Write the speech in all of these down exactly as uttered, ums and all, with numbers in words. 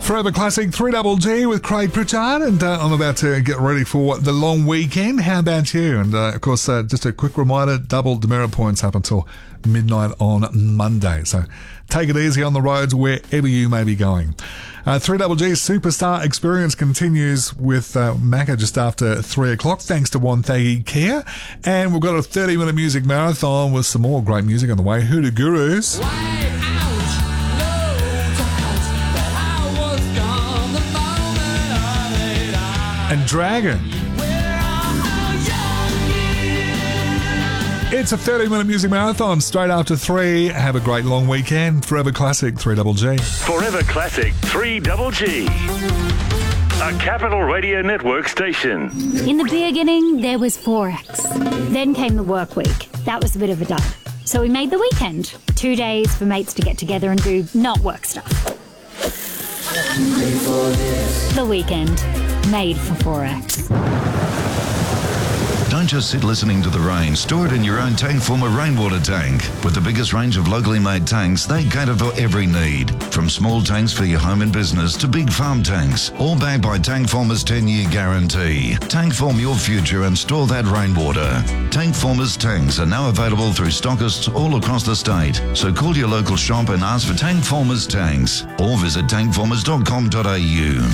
Forever Classic three Double G with Craig Pritchard, and uh, I'm about to get ready for the long weekend. How about you? And uh, of course, uh, just a quick reminder, double demerit points up until midnight on Monday. So take it easy on the roads wherever you may be going. Uh, three Double G Superstar Experience continues with uh, Macca just after three o'clock, thanks to Wonthaggi Kia. And we've got a thirty minute music marathon with some more great music on the way. Hoodoo Gurus. And Dragon. It's a thirty minute music marathon straight after three. Have a great long weekend. Forever Classic three Double G. Forever Classic three Double G. A Capital Radio Network station. In the beginning, there was Forex. Then came the work week. That was a bit of a dud. So we made the weekend. Two days for mates to get together and do not work stuff. The weekend. Made for Forex. Don't just sit listening to the rain. Store it in your own Tankformer rainwater tank. With the biggest range of locally made tanks, they cater for every need. From small tanks for your home and business to big farm tanks. All backed by Tankformer's ten-year guarantee. Tankform your future and store that rainwater. Tankformer's tanks are now available through stockists all across the state. So call your local shop and ask for Tankformer's tanks. Or visit tankformers dot com dot a u.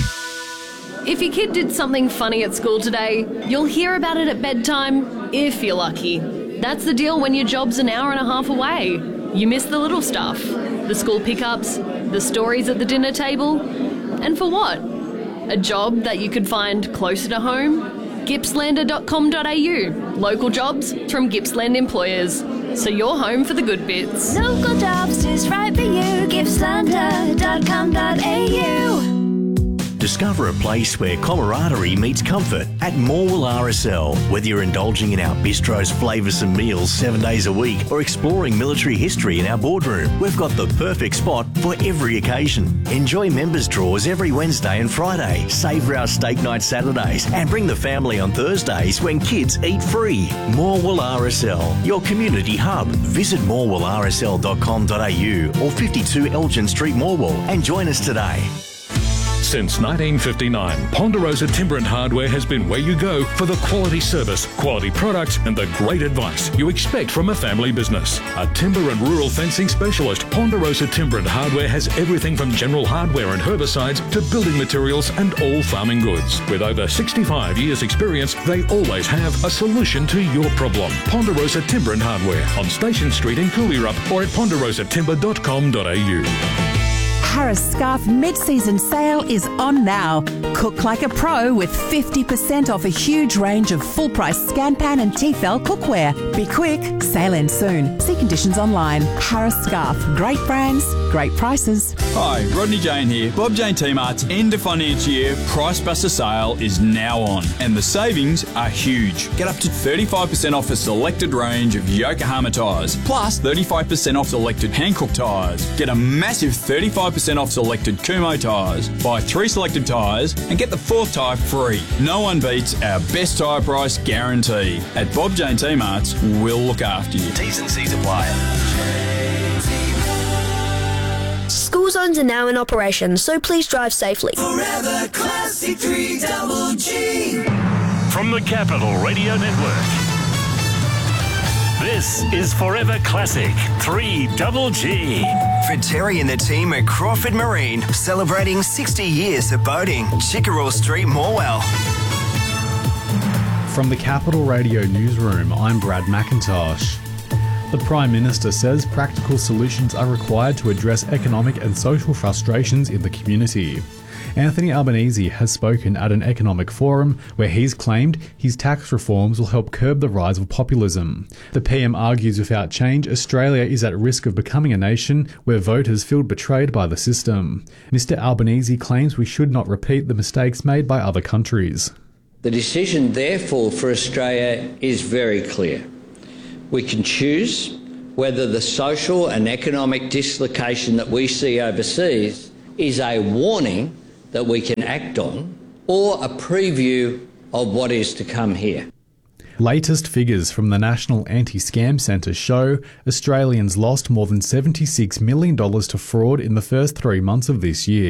If your kid did something funny at school today, you'll hear about it at bedtime, if you're lucky. That's the deal when your job's an hour and a half away. You miss the little stuff, the school pickups, the stories at the dinner table. And for what? A job that you could find closer to home? gippslander dot com dot a u. Local jobs from Gippsland employers. So you're home for the good bits. Local jobs is right for you. gippslander dot com dot a u. Discover a place where camaraderie meets comfort at Morwell R S L. Whether you're indulging in our bistro's flavoursome meals seven days a week or exploring military history in our boardroom, we've got the perfect spot for every occasion. Enjoy members' draws every Wednesday and Friday, savour our steak night Saturdays, and bring the family on Thursdays when kids eat free. Morwell R S L, your community hub. Visit morwell r s l dot com dot a u or fifty-two Elgin Street, Morwell, and join us today. Since nineteen fifty-nine, Ponderosa Timber and Hardware has been where you go for the quality service, quality products, and the great advice you expect from a family business. A timber and rural fencing specialist, Ponderosa Timber and Hardware has everything from general hardware and herbicides to building materials and all farming goods. With over sixty-five years experience, they always have a solution to your problem. Ponderosa Timber and Hardware on Station Street in Cooleyrup or at ponderosa timber dot com dot a u. Harris Scarf mid-season sale is on now. Cook like a pro with fifty percent off a huge range of full-price Scanpan and Tefal cookware. Be quick, sale ends soon. See conditions online. Harris Scarf, great brands, great prices. Hi, Rodney Jane here. Bob Jane T-Mart's end of financial year Price Buster sale is now on, and the savings are huge. Get up to thirty-five percent off a selected range of Yokohama tyres, plus thirty-five percent off selected Hankook tyres. Get a massive thirty-five percent off selected Kumho tyres. Buy three selected tyres and get the fourth tyre free. No one beats our best tyre price guarantee. At Bob Jane T-Mart's, we'll look after you. T's and C's apply. School zones are now in operation, so please drive safely. Forever Classic three Double G. From the Capital Radio Network, this is Forever Classic three Double G. For Terry and the team at Crawford Marine, celebrating sixty years of boating. Chickerell Street, Morwell. From the Capital Radio Newsroom, I'm Brad McIntosh. The Prime Minister says practical solutions are required to address economic and social frustrations in the community. Anthony Albanese has spoken at an economic forum where he's claimed his tax reforms will help curb the rise of populism. The P M argues without change, Australia is at risk of becoming a nation where voters feel betrayed by the system. Mister Albanese claims we should not repeat the mistakes made by other countries. The decision, therefore, for Australia is very clear. We can choose whether the social and economic dislocation that we see overseas is a warning that we can act on or a preview of what is to come here. Latest figures from the National Anti-Scam Centre show Australians lost more than seventy-six million dollars to fraud in the first three months of this year.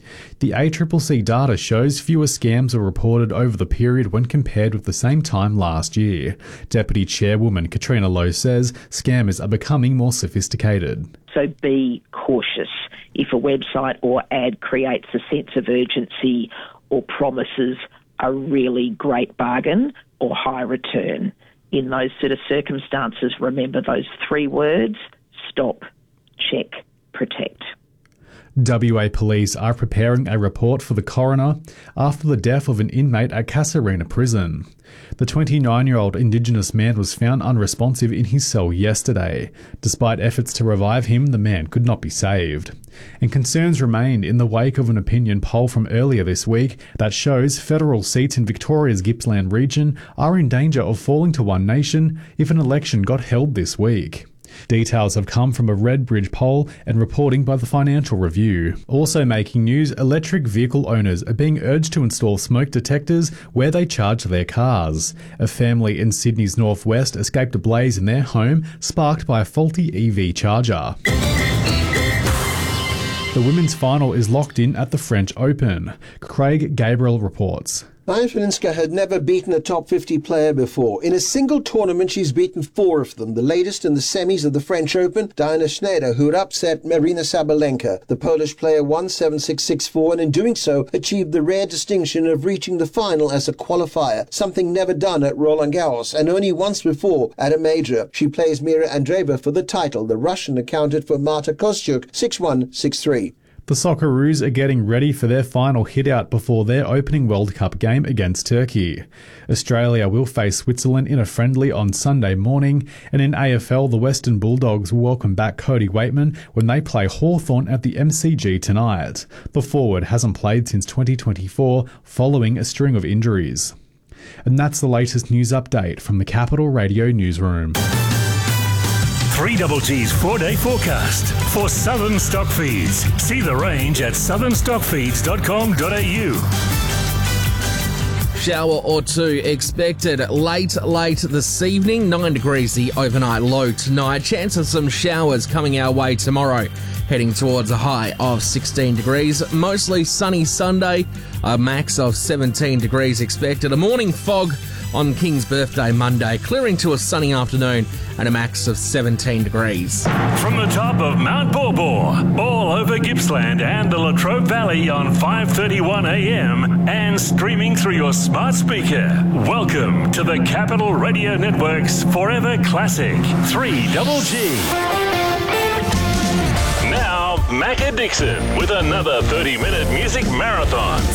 The A C C C data shows fewer scams were reported over the period when compared with the same time last year. Deputy Chairwoman Katrina Lowe says scammers are becoming more sophisticated. So be cautious. If a website or ad creates a sense of urgency or promises a really great bargain or high return, in those sort of circumstances, remember those three words: stop, check, protect. W A Police are preparing a report for the coroner after the death of an inmate at Casuarina Prison. The twenty-nine-year-old Indigenous man was found unresponsive in his cell yesterday. Despite efforts to revive him, the man could not be saved. And concerns remained in the wake of an opinion poll from earlier this week that shows federal seats in Victoria's Gippsland region are in danger of falling to One Nation if an election got held this week. Details have come from a Redbridge poll and reporting by the Financial Review. Also making news, electric vehicle owners are being urged to install smoke detectors where they charge their cars. A family in Sydney's northwest escaped a blaze in their home sparked by a faulty E V charger. The women's final is locked in at the French Open. Craig Gabriel reports. Mayim Swiatek had never beaten a top fifty player before. In a single tournament, she's beaten four of them, the latest in the semis of the French Open, Diana Schneider, who had upset Marina Sabalenka. The Polish player won seven six six four and in doing so achieved the rare distinction of reaching the final as a qualifier, something never done at Roland Garros and only once before at a major. She plays Mira Andreeva for the title. The Russian accounted for Marta Kostyuk six one six three. The Socceroos are getting ready for their final hit-out before their opening World Cup game against Turkey. Australia will face Switzerland in a friendly on Sunday morning, and in A F L, the Western Bulldogs will welcome back Cody Waitman when they play Hawthorn at the M C G tonight. The forward hasn't played since twenty twenty-four, following a string of injuries. And that's the latest news update from the Capital Radio Newsroom. three Double G's four-day forecast for Southern Stockfeeds. See the range at southern stock feeds dot com dot a u. Shower or two expected late, late this evening. nine degrees the overnight low tonight. Chance of some showers coming our way tomorrow. Heading towards a high of sixteen degrees. Mostly sunny Sunday. A max of seventeen degrees expected. A morning fog on King's birthday Monday. Clearing to a sunny afternoon and a max of seventeen degrees. From the top of Mount Borbor, all over Gippsland and the Latrobe Valley on five thirty-one a m and streaming through your smart speaker. Welcome to the Capital Radio Network's Forever Classic three Double G. Now, Macca Dixon with another thirty-minute music marathon.